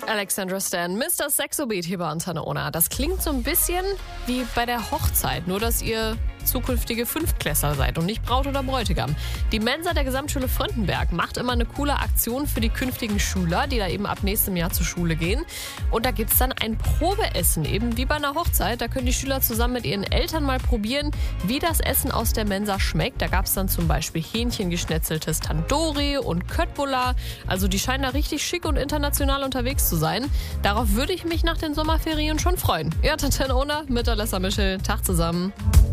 Alexandra Stan, Mr. Sexobeat hier bei Antenne Ona. Das klingt so ein bisschen wie bei der Hochzeit, nur dass ihr zukünftige Fünftklässler seid und nicht Braut oder Bräutigam. Die Mensa der Gesamtschule Fröndenberg macht immer eine coole Aktion für die künftigen Schüler, die da eben ab nächstem Jahr zur Schule gehen. Und da gibt es dann ein Probeessen, eben wie bei einer Hochzeit. Da können die Schüler zusammen mit ihren Eltern mal probieren, wie das Essen aus der Mensa schmeckt. Da gab es dann zum Beispiel Hähnchengeschnetzeltes Tandoori und Köttbullar. Also die scheinen da richtig schick und international unterwegs zu sein. Darauf würde ich mich nach den Sommerferien schon freuen. Ihr hört Antenne Ona mit Alessa Michel. Tag zusammen.